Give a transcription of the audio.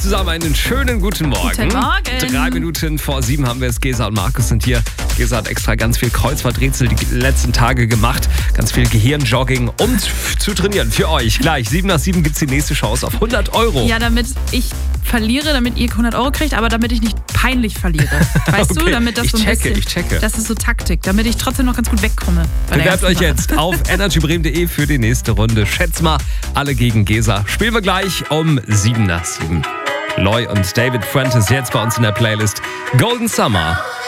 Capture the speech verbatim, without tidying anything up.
zusammen einen schönen guten Morgen. Guten Morgen. Drei Minuten vor sieben haben wir es. Gesa und Markus sind hier. Gesa hat extra ganz viel Kreuzworträtsel die letzten Tage gemacht. Ganz viel Gehirnjogging, um zu trainieren für euch. Gleich, sieben nach sieben gibt es die nächste Chance auf hundert Euro. Ja, damit ich verliere, damit ihr hundert Euro kriegt, aber damit ich nicht peinlich verliere. Weißt Okay, du, damit das ich so ein checke, bisschen... ich checke. Das ist so Taktik, damit ich trotzdem noch ganz gut wegkomme. bei der Bewerbt ganzen euch Sache. jetzt auf energy bremen punkt de für die nächste Runde. Schätz mal, alle gegen Gesa. Spielen wir gleich um sieben nach sieben. Loy und David Fuentes jetzt bei uns in der Playlist Golden Summer.